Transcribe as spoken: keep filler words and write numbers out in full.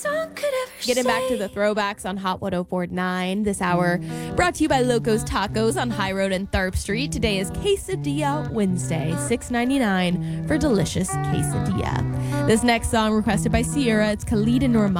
Getting back to the throwbacks on Hot one oh four point nine this hour, brought to you by Loco's Tacos on High Road and Tharp Street. Today is Quesadilla Wednesday, six ninety-nine for delicious quesadilla. This next song requested by Sierra. It's Khalid and Norma.